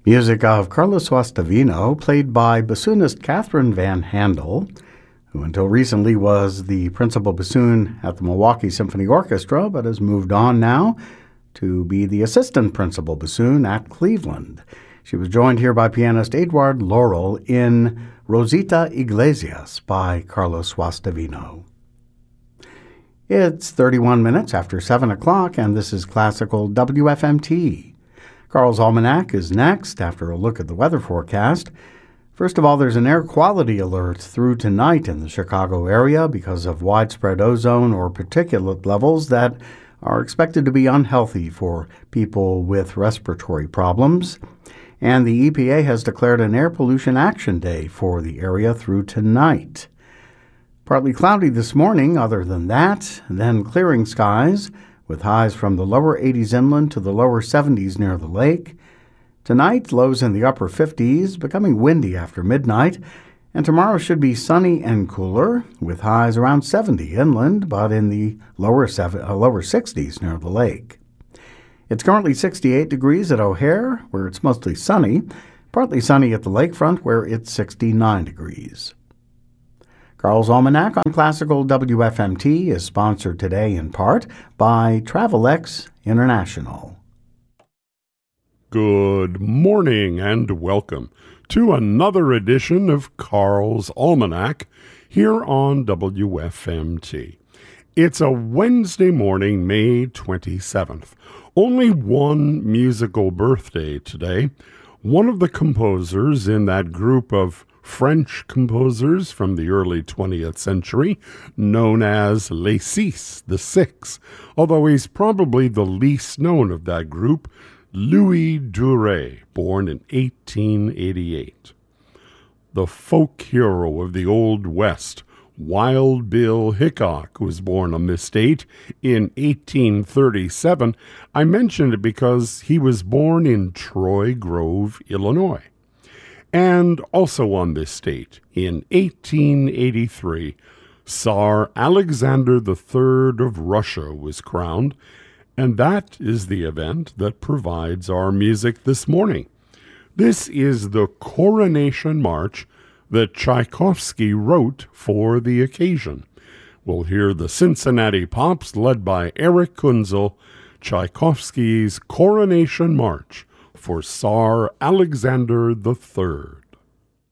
Music of Carlos Guastavino, played by bassoonist Catherine Van Handel, who until recently was the principal bassoon at the Milwaukee Symphony Orchestra, but has moved on now to be the assistant principal bassoon at Cleveland. She was joined here by pianist Eduard Laurel in Rosita Iglesias by Carlos Guastavino. It's 31 minutes after 7 o'clock, and this is Classical WFMT. Carl's Almanac is next after a look at the weather forecast. First of all, there's an air quality alert through tonight in the Chicago area because of widespread ozone or particulate levels that are expected to be unhealthy for people with respiratory problems. And the EPA has declared an Air Pollution Action Day for the area through tonight. Partly cloudy this morning, other than that, then clearing skies, with highs from the lower 80s inland to the lower 70s near the lake. Tonight, lows in the upper 50s, becoming windy after midnight, and tomorrow should be sunny and cooler, with highs around 70 inland, but in the lower 60s near the lake. It's currently 68 degrees at O'Hare, where it's mostly sunny, partly sunny at the lakefront, where it's 69 degrees. Carl's Almanac on Classical WFMT is sponsored today in part by Travelex International. Good morning and welcome to another edition of Carl's Almanac here on WFMT. It's a Wednesday morning, May 27th. Only one musical birthday today. One of the composers in that group of French composers from the early 20th century, known as Les Six, the Six, although he's probably the least known of that group, Louis Duret, born in 1888. The folk hero of the Old West, Wild Bill Hickok, was born on this date in 1837. I mentioned it because he was born in Troy Grove, Illinois. And also on this date, in 1883, Tsar Alexander III of Russia was crowned, and that is the event that provides our music this morning. This is the Coronation March that Tchaikovsky wrote for the occasion. We'll hear the Cincinnati Pops led by Eric Kunzel, Tchaikovsky's Coronation March for Tsar Alexander III.